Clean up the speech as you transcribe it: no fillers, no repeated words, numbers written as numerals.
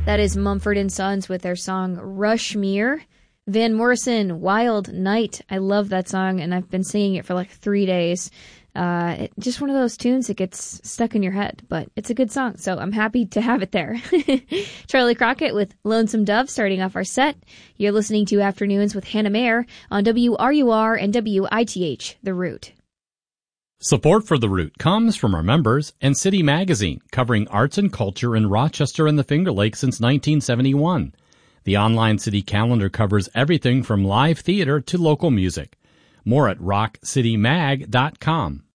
That is Mumford & Sons with their song Rushmere. Van Morrison, Wild Night. I love that song, and I've been singing it for like 3 days. Just one of those tunes that gets stuck in your head, but it's a good song, so I'm happy to have it there. Charlie Crockett with Lonesome Dove starting off our set. You're listening to Afternoons with Hannah Mayer on WRUR and WITH, The Root. Support for The Root comes from our members and City Magazine, covering arts and culture in Rochester and the Finger Lakes since 1971. The online city calendar covers everything from live theater to local music. More at rockcitymag.com.